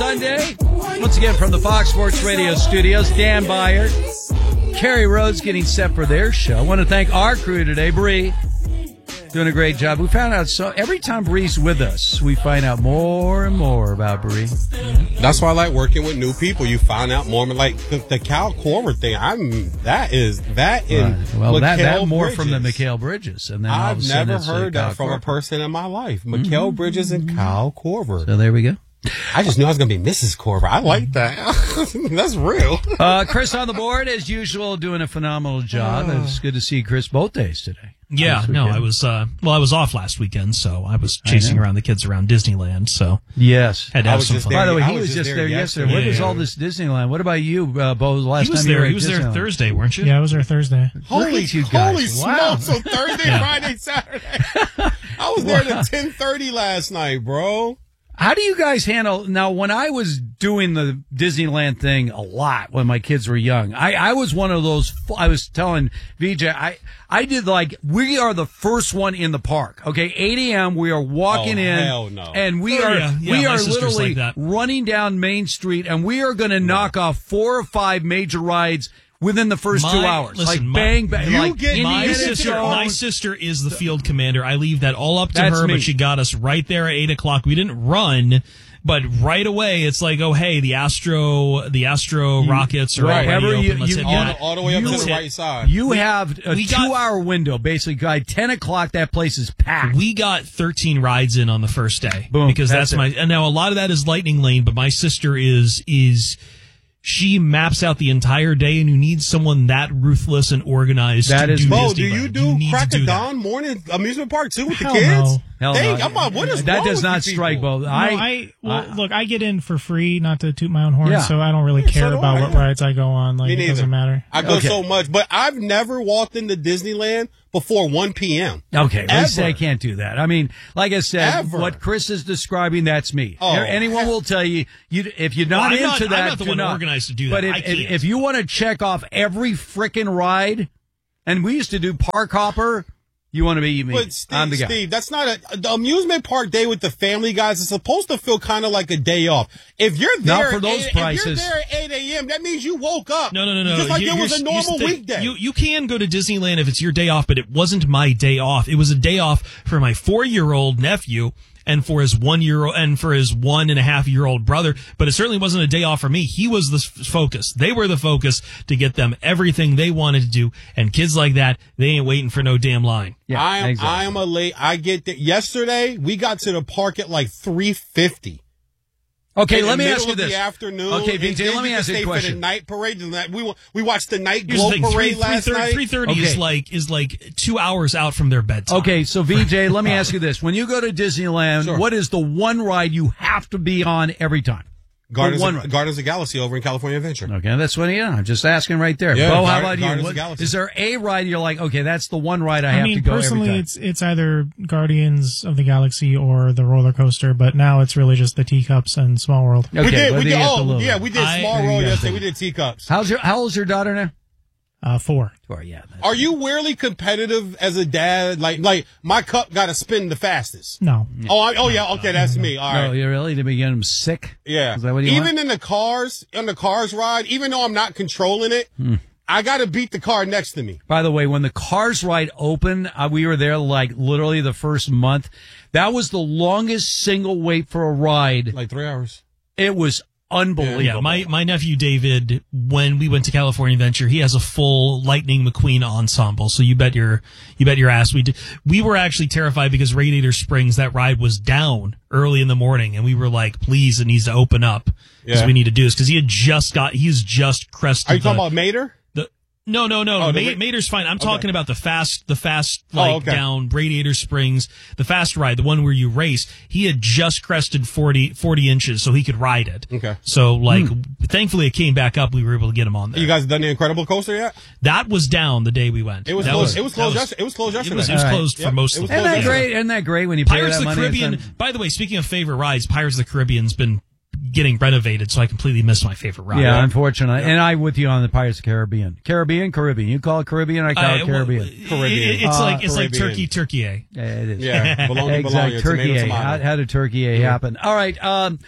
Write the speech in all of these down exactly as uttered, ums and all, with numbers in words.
Sunday. Once again from the Fox Sports Radio studios, Dan Byer, Kerry Rhodes getting set for their show. I want to thank our crew today. Bree, doing a great job. We found out so every time Bree's with us, we find out more and more about Bree. That's why I like working with new people. You find out more. Like the, the Cal Korver thing. I'm that is that in right. Well, that, that more Bridges. from the Mikal Bridges, and then all of I've a sudden never it's, heard uh, that from Kyle a Korver. person in my life. Mikal mm-hmm. Bridges and Kyle Korver. So there we go. I just knew I was going to be Missus Korver. I like that. That's real. uh, Chris on the board, as usual, doing a phenomenal job. Uh, it's good to see Chris both days today. Yeah, no, I was, uh, well, I was off last weekend, so I was chasing around the kids around Disneyland, so. Yes. Had to have some fun. By the way, he was was just just there there yesterday. yesterday. What is Yeah. all this Disneyland? What about you, uh, Bo, last He was time you there, were he at was there Disneyland? Thursday, weren't you? Yeah, I was there Thursday. Holy, Look at you guys. holy Wow. smokes. So Thursday, Yeah. Friday, Saturday. I was there at ten thirty last night, bro. How do you guys handle now? When I was doing the Disneyland thing a lot when my kids were young, I, I was one of those. I was telling V J, I I did like we are the first one in the park. Okay, eight a.m. we are walking Oh, in, hell no. and we Oh, are yeah. Yeah, we my are sister's literally like that. running down Main Street, and we are going to knock off four or five major rides within the first My- two hours. listen, like my- bang bang. You like get- My Indiana sister, Jones. my sister is the field commander. I leave that all up to That's her, me. but she got us right there at eight o'clock. We didn't run, but right away it's like, oh hey, the Astro, the Astro rockets are right. already Wherever open. you- Let's you- hit you- that. All the way up You- to the That's right it. side. You have a We got- two-hour window, basically. By ten o'clock, that place is packed. We got thirteen rides in on the first day. Boom. Because That's that's, my, it. and now a lot of that is Lightning Lane, but my sister is, is, she maps out the entire day, and you need someone that ruthless and organized That to is do me. Bo, Disneyland. do you do need to crack do of that. dawn morning amusement park too with Hell the kids? no. Hell Dang, no. I'm like, what is that wrong does with not you strike, people? Bo. No, I, I, well, I- look, I get in for free, not to toot my own horn, Yeah. so I don't really Yeah, so care do about I, what yeah. rides I go on. Like, Me it neither. doesn't matter. I go Okay. so much, but I've never walked into Disneyland before one p.m. Okay, at least Ever. I can't do that. I mean, like I said, Ever. what Chris is describing, that's me. Oh, Anyone will tell you, you if you're not Well, I'm into not- I'm that, not the do one not. organized to do that. But if, I if, can't. if you want to check off every frickin' ride, and we used to do Park Hopper, you want to be me. But I'm Steve, the guy. Steve, that's not a the amusement park day with the family guys. It's supposed to feel kind of like a day off. If you're Not there, for at those eight, prices. If you're there at eight a.m., that means you woke up. No, no, no, no. Just like Here- it was here's- a here's normal the thing. weekday. You you can go to Disneyland if it's your day off, but it wasn't my day off. It was a day off for my four year old nephew and for his one year old and for his one and a half year old brother. But it certainly wasn't a day off for me. He was the f- focus. They were the focus to get them everything they wanted to do. And kids like that, they ain't waiting for no damn line. Yeah, I am. exactly. I am a late. I get there. Yesterday, we got to the park at like three fifty. Okay, in let the me middle ask you of this. The afternoon. Okay, and V J, then let me you ask you a stay For question. the night parade. The night- We we watched the night Here's the glow thing: parade three last night. three thirty Okay. is like is like two hours out from their bedtime. Okay, so V J, let me ask you this. When you go to Disneyland, Sure. what is the one ride you have to be on every time? Guardians, The one of, ride. Guardians of the Galaxy over in California Adventure. Okay, that's what yeah, I'm just asking right there. Yeah, Bo, how Guard- about you? Guardians of What- the Galaxy. is there a ride you're like, okay, that's the one ride I, I have mean, to go personally, every time? it's it's either Guardians of the Galaxy or the roller coaster, but now it's really just the teacups and Small World. Okay, we did. what We do did. you have to Oh, look yeah, at? we did I- small There you roll go. yesterday. We did teacups. How's your how old's your daughter now? Uh, four. Four, yeah. that's- Are you weirdly competitive as a dad? Like, like my cup got to spin the fastest. No. Oh, I, oh yeah. Okay, that's me. All right. No, you really to begin them sick? Yeah. Is that what you even want? in the cars, on the cars ride, even though I'm not controlling it, Hmm. I got to beat the car next to me. By the way, when the Cars ride opened, uh, we were there like literally the first month. That was the longest single wait for a ride. Like three hours. It was unbelievable. Yeah, my, my nephew David, when we went to California Adventure, he has a full Lightning McQueen ensemble. So you bet your you bet your ass we did. We were actually terrified because Radiator Springs, that ride was down early in the morning, and we were like, please, it needs to open up because Yeah. we need to do this because he had just got he's just crested. Are you talking the- about Mater? The, no, no, no. Oh, Ma- the- Mater's fine. I'm Okay. talking about the fast, the fast, like Oh, okay. down Radiator Springs, the fast ride, the one where you race. He had just crested forty, forty inches so he could ride it. Okay. So, like, thankfully it came back up. We were able to get him on there. You guys done the Incredible Coaster yet? That was down the day we went. It was That closed. it was that closed. yesterday. It was closed It yesterday. was, it was All right. closed for Yep, most it of was the Isn't closed that yesterday. great? Isn't that great when you pay Pirates that of the money? Caribbean. and- By the way, speaking of favorite rides, Pirates of the Caribbean's been getting renovated, so I completely missed my favorite ride. Yeah, unfortunately. And I with you on the Pirates of the Caribbean. Caribbean, Caribbean. You call it Caribbean, I call Uh, it Caribbean. well, Caribbean. it- It's Uh, like it's like Caribbean. turkey, turkey. Eh? Yeah, it is. Yeah, bologna, bologna, Exactly. Turkey tomato, A. tomato. How, how did Turkey A happen? All right. Um,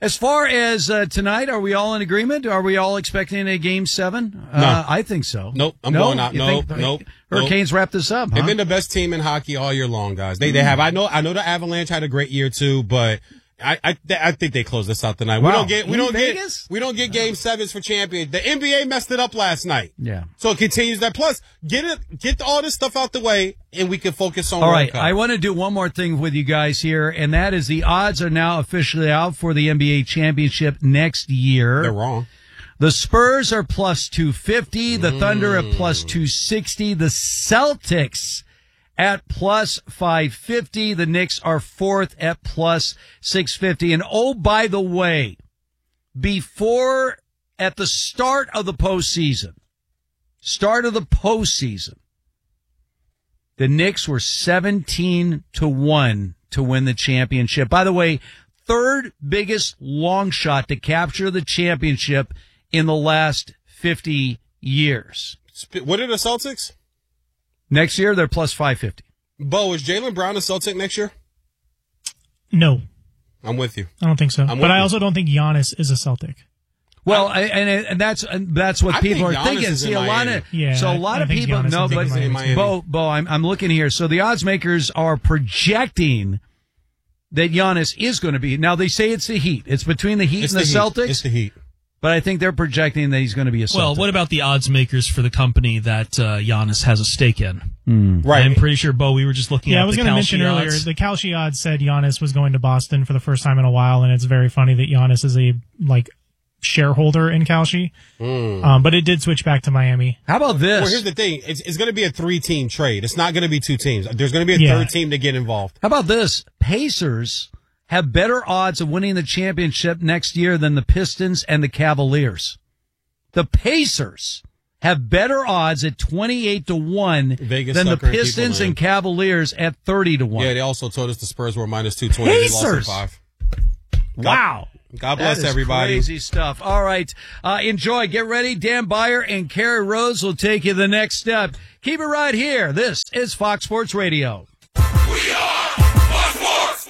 As far as uh, tonight, are we all in agreement? Are we all expecting a game seven? No. Uh, I think so. Nope, I'm no? going out. You Nope, think nope. Hurricanes nope. wrap this up, huh? They've been the best team in hockey all year long, guys. They, they have. I know, I know the Avalanche had a great year too, but I, I, I think they close this out tonight. Wow. We don't get, we In don't Vegas? get, we don't get game sevens for champions. The N B A messed it up last night. Yeah. So it continues that. Plus, get it, get all this stuff out the way, and we can focus on. All World right, Cup. I want to do one more thing with you guys here, and that is the odds are now officially out for the N B A championship next year. They're wrong. The Spurs are plus two fifty, the Mm. Thunder at plus two sixty, the Celtics at plus five fifty, the Knicks are fourth at plus six fifty. And oh, by the way, before, at the start of the postseason, start of the postseason, the Knicks were seventeen to one to win the championship. By the way, third biggest long shot to capture the championship in the last fifty years. What are the Celtics? Next year, they're plus five fifty. Bo, is Jaylen Brown a Celtic next year? No, I'm with you. I don't think so. I'm with But I you. also don't think Giannis is a Celtic. Well, I, and and that's and that's what I people think are Giannis thinking. is See, in a lot Miami. of Yeah, so a I- lot I of think people Giannis no, is but in Miami. Bo, Bo, I'm I'm looking here. So the odds makers are projecting that Giannis is going to be. Now they say it's the Heat. It's between the Heat It's and the, the Heat. Celtics. It's the Heat. But I think they're projecting that he's going to be a Celtic. Well, what about the odds makers for the company that uh, Giannis has a stake in? Right. I'm pretty sure, Bo, we were just looking Yeah, at I was the going to Kalshi mention earlier, odds. the Kalshi odds said Giannis was going to Boston for the first time in a while, and it's very funny that Giannis is a, like, shareholder in Kalshi. Mm. Um, but it did switch back to Miami. How about this? Well, here's the thing. It's, it's going to be a three-team trade. It's not going to be two teams. There's going to be a Yeah. third team to get involved. How about this? Pacers have better odds of winning the championship next year than the Pistons and the Cavaliers. The Pacers have better odds at twenty-eight to one Vegas than the sucker and people, Pistons man. and Cavaliers at thirty to one. Yeah, they also told us the Spurs were minus two twenty. They lost in Pacers! five. Wow. God bless That is everybody. Crazy stuff. All right. Uh, enjoy. Get ready. Dan Beyer and Kerry Rose will take you the next step. Keep it right here. This is Fox Sports Radio. We are Fox Sports.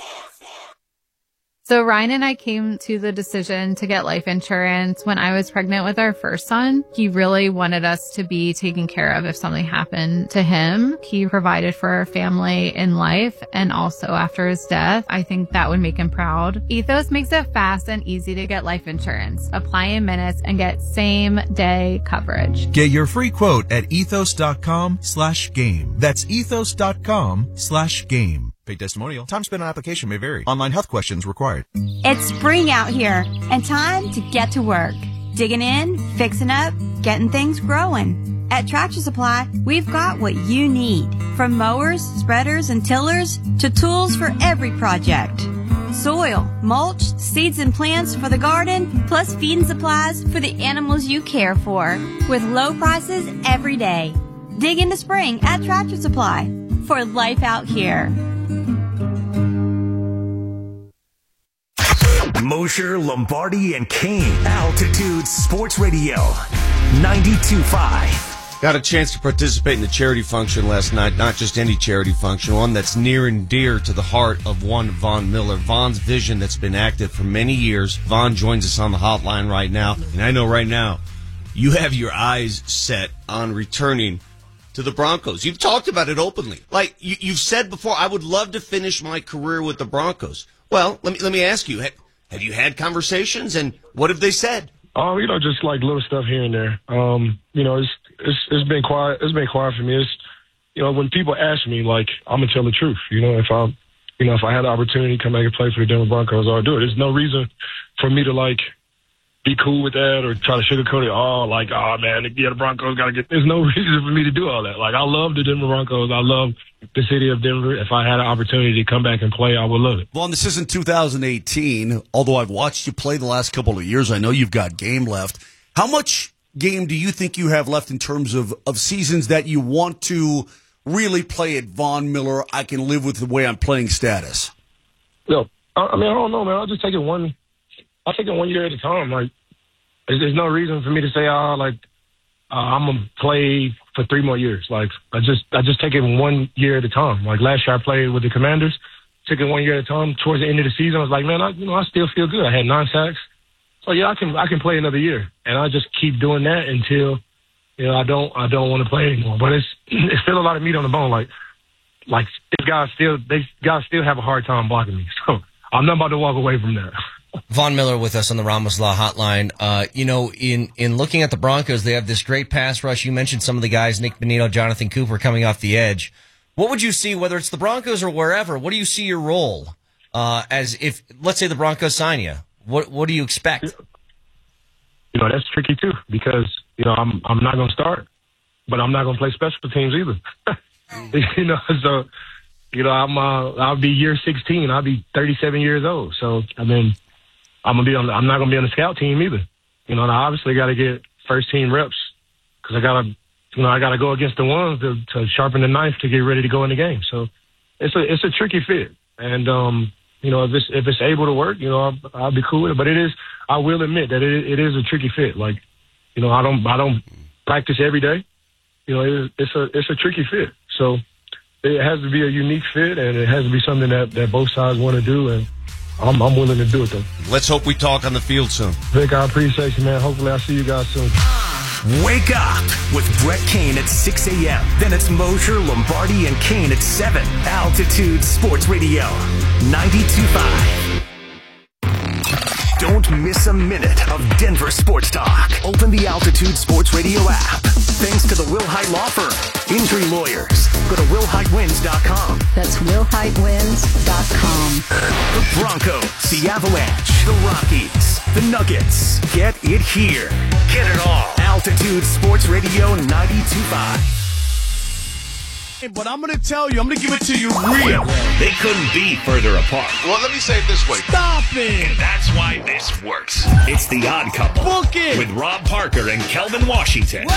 So Ryan and I came to the decision to get life insurance when I was pregnant with our first son. He really wanted us to be taken care of if something happened to him. He provided for our family in life and also after his death. I think that would make him proud. Ethos makes it fast and easy to get life insurance. Apply in minutes and get same day coverage. Get your free quote at ethos.com slash game. That's ethos.com slash game. Paid testimonial. Time spent on application may vary. Online health questions required. It's spring out here and time to get to work. Digging in, fixing up, getting things growing. At Tractor Supply, we've got what you need. From mowers, spreaders, and tillers to tools for every project. Soil, mulch, seeds and plants for the garden, plus feeding supplies for the animals you care for. With low prices every day. Dig into spring at Tractor Supply for life out here. Mosher, Lombardi, and Kane. Altitude Sports Radio. ninety-two point five. Got a chance to participate in the charity function last night. Not just any charity function, one that's near and dear to the heart of one Von Miller. Von's vision that's been active for many years. Von joins us on the hotline right now. And I know right now you have your eyes set on returning to the Broncos. You've talked about it openly. Like you, you've said before, I would love to finish my career with the Broncos. Well, let me let me ask you, have, have you had conversations, and what have they said? Oh, you know, just like little stuff here and there. Um, you know, it's it's it's been quiet. It's been quiet for me. It's, you know, when people ask me, like, I'm gonna tell the truth. You know, if I, you know, if I had the opportunity to come back and play for the Denver Broncos, I'll do it. There's no reason for me to like be cool with that or try to sugarcoat it. Oh, like, oh man, yeah, the Broncos got to get. There's no reason for me to do all that. Like, I love the Denver Broncos. I love the city of Denver. If I had an opportunity to come back and play, I would love it. Well, this isn't two thousand eighteen. Although I've watched you play the last couple of years, I know you've got game left. How much game do you think you have left in terms of, of seasons that you want to really play at Von Miller? I can live with the way I'm playing status. No, I, I mean, I don't know, man. I'll just take it one. I'll take it one year at a time. Like, there's, there's no reason for me to say, oh, like, uh, I'm gonna play for three more years. Like, I just, I just take it one year at a time. Like last year, I played with the Commanders. took it one year at a time. Towards the end of the season, I was like, man, I, you know, I still feel good. I had nine sacks. So yeah, I can, I can play another year. And I just keep doing that until, you know, I don't, I don't want to play anymore. But it's, it's still a lot of meat on the bone. Like, like these guys still, they guys still have a hard time blocking me. So I'm not about to walk away from that. Von Miller with us on the Ramos Law Hotline. Uh, you know, in, in looking at the Broncos, they have this great pass rush. You mentioned some of the guys, Nick Bonito, Jonathan Cooper, coming off the edge. What would you see, whether it's the Broncos or wherever, what do you see your role uh, as if, let's say the Broncos sign you? What what do you expect? You know, that's tricky too, because, you know, I'm I'm not going to start, but I'm not going to play special teams either. You know, so, you know, I'm, uh, I'll be year sixteen. I'll be thirty-seven years old. So, I mean, I'm gonna be on. I'm not gonna be on the scout team either. You know, and I obviously got to get first team reps because I gotta, you know, I gotta go against the ones to, to sharpen the knife to get ready to go in the game. So it's a it's a tricky fit, and um, you know, if it's if it's able to work, you know, I'll, I'll be cool with it. But it is, I will admit that it it is a tricky fit. Like, you know, I don't I don't practice every day. You know, it, it's a it's a tricky fit. So it has to be a unique fit, and it has to be something that that both sides want to do, and I'm, I'm willing to do it, though. Let's hope we talk on the field soon. Vic, I appreciate you, man. Hopefully I'll see you guys soon. Wake up with Brett Kane at six a.m. Then it's Mosher, Lombardi, and Kane at seven. Altitude Sports Radio, ninety-two point five. Don't miss a minute of Denver sports talk. Open the Altitude Sports Radio app. Thanks to the Will Hite Law Firm. Injury lawyers. Go to will hite wins dot com. That's will hite wins dot com. The Broncos, the Avalanche, the Rockies, the Nuggets. Get it here. Get it all. Altitude Sports Radio ninety-two point five. But I'm going to tell you, I'm going to give it to you real. They couldn't be further apart. Well, let me say it this way. Stop it. And that's why this works. It's The Odd Couple. Book it. With Rob Parker and Kelvin Washington.